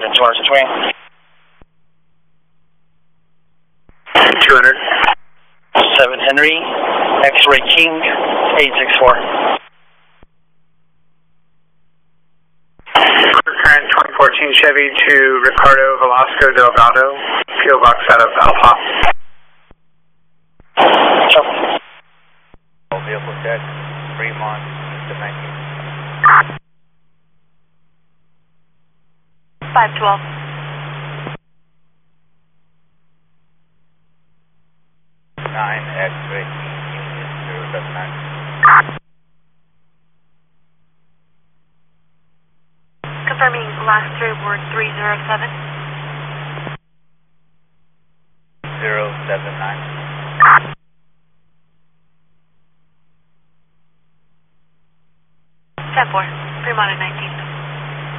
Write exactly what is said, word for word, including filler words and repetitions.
Road and two hundred swing. two hundred. seven Henry, X-Ray King, eight six four. Current twenty fourteen Chevy to Ricardo Velasco Delgado, P O Box out of Alpha. Sure. Vehicle check, Fremont, East of nineteen. five twelve. nine X-Ray Union zero seven nine. Confirming last three word three zero seven. zero seven nine.